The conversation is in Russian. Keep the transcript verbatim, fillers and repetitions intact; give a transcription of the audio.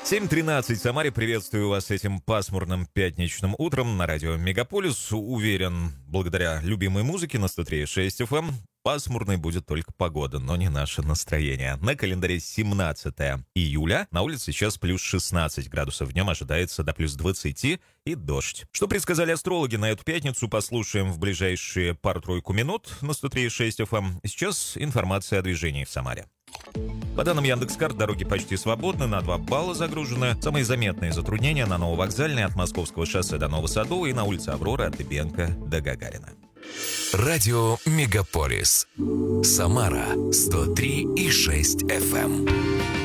семь тринадцать в Самаре. Приветствую вас этим пасмурным пятничным утром на радио Мегаполис. Уверен, благодаря любимой музыке на сто три и шесть эф эм, пасмурной будет только погода, но не наше настроение. На календаре семнадцатое июля, на улице сейчас плюс шестнадцать градусов, днем ожидается до плюс двадцати и дождь. Что предсказали астрологи на эту пятницу, послушаем в ближайшие пару-тройку минут на сто три и шесть эф эм. Сейчас информация о движении в Самаре. По данным Яндекс.Карт, дороги почти свободны, на два балла загружены. Самые заметные затруднения на Нововокзальной от Московского шоссе до Новосадовой и на улице Авроры от Дыбенко до Гагарина. Радио Мегаполис. Самара сто три и шесть эф эм.